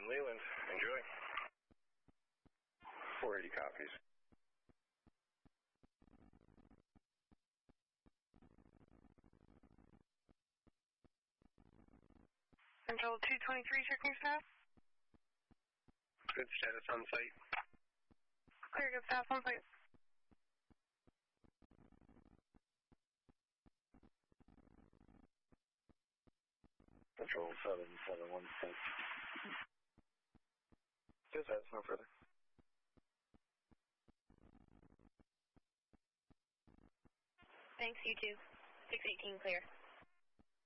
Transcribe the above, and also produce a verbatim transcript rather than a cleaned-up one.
Leland. Enjoy. four eighty copies. Control two twenty-three, checking staff. Good status on site. Clear, good staff on site. Control seven seven one six. Good status, no further. Thanks, you too. six eighteen clear.